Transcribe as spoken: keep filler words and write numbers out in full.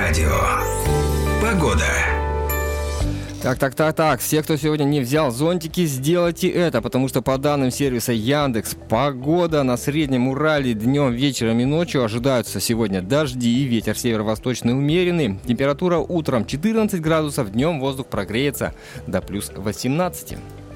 радио. Погода. Так, так, так, так. Все, кто сегодня не взял зонтики, сделайте это, потому что по данным сервиса Яндекс, погода на Среднем Урале днем, вечером и ночью ожидаются сегодня дожди и ветер северо-восточный умеренный. Температура утром четырнадцать градусов, днем воздух прогреется до плюс восемнадцать.